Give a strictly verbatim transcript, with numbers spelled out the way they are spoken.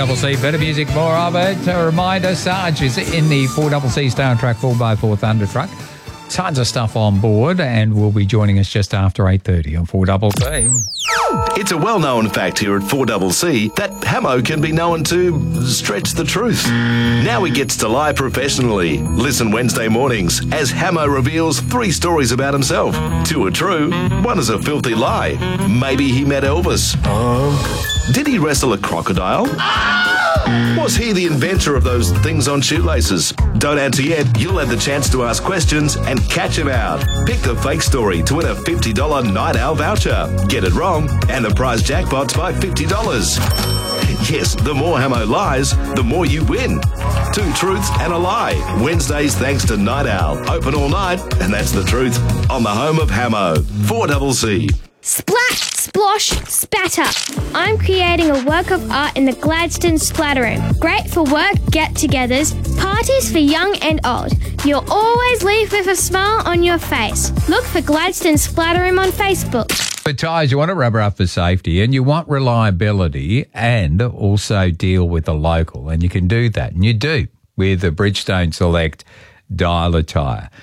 C C, better music, more of it. A reminder, Sarge is in the four C C Star Trek four by four Thunder Truck. Tons of stuff on board, and will be joining us just after eight thirty on four C C. It's a well-known fact here at four C C that Hamo can be known to stretch the truth. Now he gets to lie professionally. Listen Wednesday mornings as Hamo reveals three stories about himself. Two are true, one is a filthy lie. Maybe he met Elvis. Oh. Did he wrestle a crocodile? Was he the inventor of those things on shoelaces? Don't answer yet. You'll have the chance to ask questions and catch him out. Pick the fake story to win a fifty dollars Night Owl voucher. Get it wrong, and the prize jackpot's by fifty dollars. Yes, the more Hamo lies, the more you win. Two truths and a lie. Wednesdays thanks to Night Owl. Open all night, and that's the truth. On the home of Hamo. four C C. Splat, splosh, spatter. I'm creating a work of art in the Gladstone Splatter Room. Great for work get-togethers, parties for young and old. You'll always leave with a smile on your face. Look for Gladstone Splatter Room on Facebook. For tyres, you want to rubber up for safety, and you want reliability, and also deal with the local, and you can do that, and you do with the Bridgestone Select Dialer tyre.